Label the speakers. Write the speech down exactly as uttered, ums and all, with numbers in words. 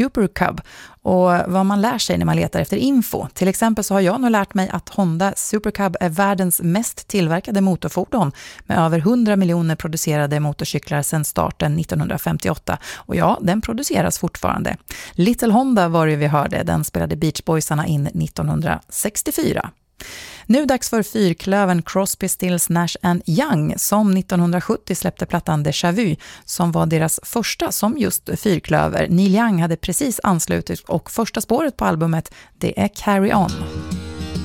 Speaker 1: Super Cub och vad man lär sig när man letar efter info. Till exempel så har jag nu lärt mig att Honda Super Cub är världens mest tillverkade motorfordon med över hundra miljoner producerade motorcyklar sedan starten nittonhundrafemtioåtta. Och ja, den produceras fortfarande. Little Honda var det vi hörde, den spelade Beach Boysarna in nittonhundrasextiofyra. Nu dags för fyrklövern Crosby, Stills, Nash and Young som nittonhundrasjuttio släppte plattan Déjà Vu som var deras första som just fyrklöver. Neil Young hade precis anslutit och första spåret på albumet det är Carry On.